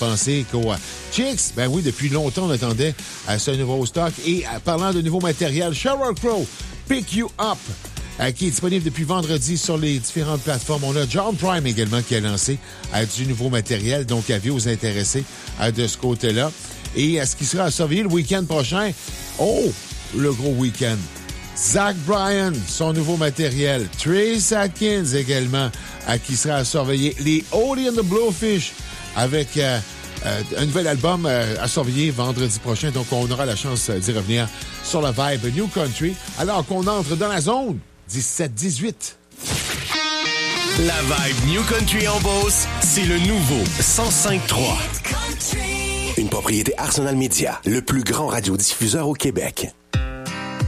penser qu'au Chicks, ben oui, depuis longtemps, on attendait à ce nouveau stock. Et parlant de nouveau matériel, Sheryl Crow, Pick You Up, qui est disponible depuis vendredi sur les différentes plateformes. On a John Prime également qui a lancé du nouveau matériel, donc avis aux intéressés de ce côté-là. Et ce qui sera à surveiller le week-end prochain, le gros week-end. Zach Bryan, son nouveau matériel. Trace Atkins également, qui sera à surveiller. Les Odie and the Blowfish avec un nouvel album à surveiller vendredi prochain. Donc, on aura la chance d'y revenir sur la vibe New Country. Alors qu'on entre dans la zone 17-18. La vibe New Country en Beauce, c'est le nouveau 105.3. Une propriété Arsenal Media, le plus grand radiodiffuseur au Québec.